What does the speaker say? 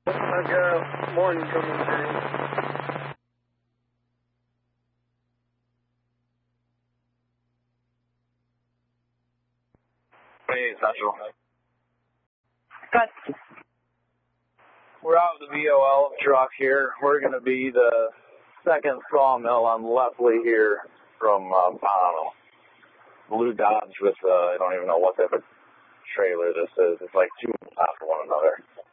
I got morning coming through. Hey, Central. Good. We're out with the VOL truck here. We're going to be the second sawmill on Leslie here from, I don't know, Blue Dodge with, I don't even know what type of trailer this is. It's like two on top of one another.